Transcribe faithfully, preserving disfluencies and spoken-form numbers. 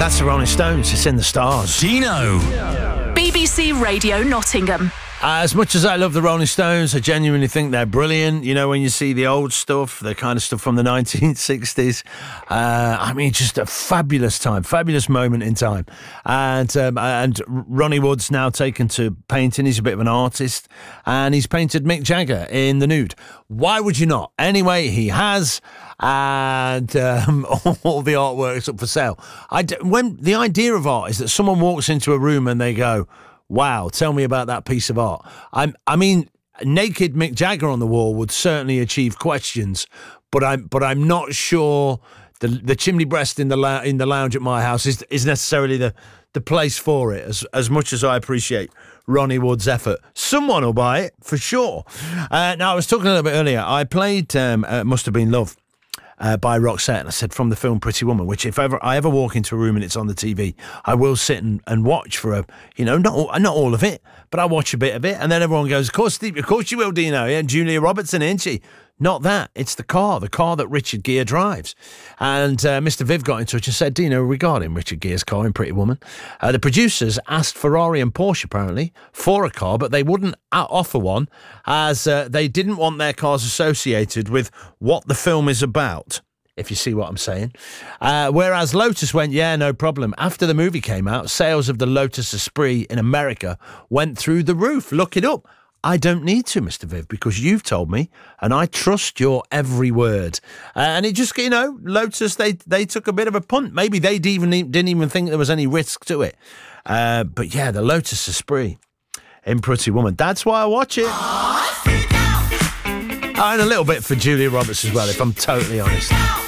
That's the Rolling Stones. It's in the stars. Dino. B B C Radio Nottingham. Uh, as much as I love the Rolling Stones, I genuinely think they're brilliant. You know, when you see the old stuff, the kind of stuff from the nineteen sixties, uh, I mean, just a fabulous time, fabulous moment in time. And um, and Ronnie Wood's now taken to painting. He's a bit of an artist, and he's painted Mick Jagger in the nude. Why would you not? Anyway, he has, and um, all the artwork's up for sale. I d- when the idea of art is that someone walks into a room and they go, wow, tell me about that piece of art. I'm, I mean, naked Mick Jagger on the wall would certainly achieve questions, but I'm, but I'm not sure the the chimney breast in the la- in the lounge at my house is is necessarily the, the place for it. As as much as I appreciate Ronnie Wood's effort, someone will buy it for sure. Uh, now, I was talking a little bit earlier. I played um, uh, "Must Have Been Love" Uh, by Roxette, and I said from the film Pretty Woman, which if ever I ever walk into a room and it's on the T V, I will sit and, and watch for a, you know, not not all of it, but I watch a bit of it, and then everyone goes, of course, Steve, of course you will, Dino, yeah, Julia Robertson, isn't she? Not that, it's the car, the car that Richard Gere drives. And uh, Mister Viv got in touch and said, Dino, regarding Richard Gere's car in Pretty Woman, uh, the producers asked Ferrari and Porsche, apparently, for a car, but they wouldn't offer one as uh, they didn't want their cars associated with what the film is about, if you see what I'm saying. Uh, whereas Lotus went, yeah, no problem. After the movie came out, sales of the Lotus Esprit in America went through the roof. Look it up. I don't need to, Mister Viv, because you've told me, and I trust your every word. Uh, and it just, you know, Lotus, they they took a bit of a punt. Maybe they even didn't even think there was any risk to it. Uh, but yeah, the Lotus Esprit in Pretty Woman. That's why I watch it. Oh, and a little bit for Julia Roberts as well, if I'm totally honest.